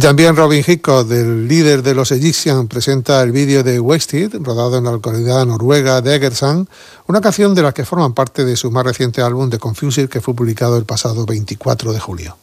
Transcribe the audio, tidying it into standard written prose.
también Robin Hickok, del líder de los Egyptians, presenta el vídeo de Wasted, rodado en la localidad noruega de Egersund, una canción de las que forman parte de su más reciente álbum The Confused, que fue publicado el pasado 24 de julio.